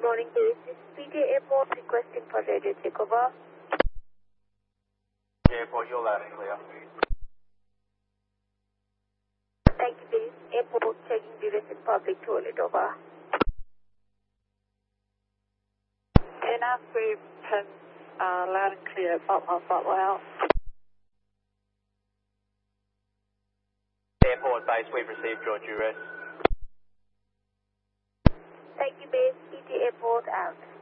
morning, base. This is PJ Airport requesting for radio takeover. Airport, you're loud and clear. Thank you, base. Airport checking device in public toilet, over. NR 3 pen, loud and clear, bottle out. Airport base, we've received your duress. Thank you, base. PJ Airport out.